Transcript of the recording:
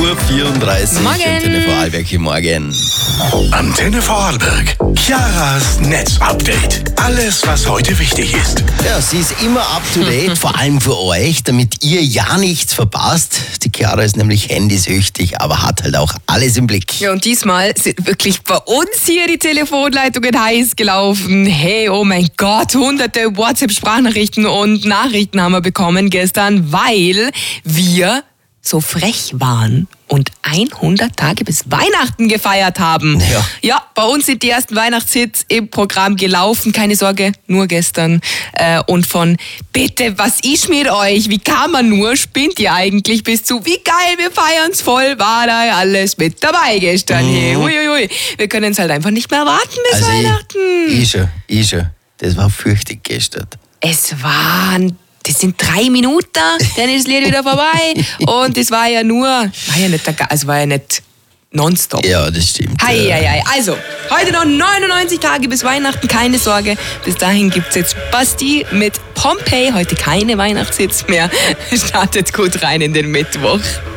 7:34 Uhr. Antenne Vorarlberg im Morgen. Antenne Vorarlberg. Chiaras Netzupdate. Alles, was heute wichtig ist. Ja, sie ist immer up to date, vor allem für euch, damit ihr ja nichts verpasst. Die Chiara ist nämlich handysüchtig, aber hat halt auch alles im Blick. Ja, und diesmal sind wirklich bei uns hier die Telefonleitungen heiß gelaufen. Hey, oh mein Gott, hunderte WhatsApp-Sprachnachrichten und Nachrichten haben wir bekommen gestern, weil wir so frech waren und 100 Tage bis Weihnachten gefeiert haben. Ja, bei uns sind die ersten Weihnachtshits im Programm gelaufen. Keine Sorge, nur gestern. Und von bitte, was ist mit euch? Wie kann man nur? Spinnt ihr eigentlich? Bis zu wie geil, wir feiern's voll. War da alles mit dabei gestern. Hey, uiuiui. Wir können es halt einfach nicht mehr warten bis Weihnachten. Ich schon. Das war fürchtig gestern. Das sind 3 Minuten, dann ist das Lied wieder vorbei. Und das war ja nicht nonstop. Ja, das stimmt. Also, heute noch 99 Tage bis Weihnachten, keine Sorge. Bis dahin gibt's jetzt Basti mit Pompeii. Heute keine Weihnachtshits mehr. Startet gut rein in den Mittwoch.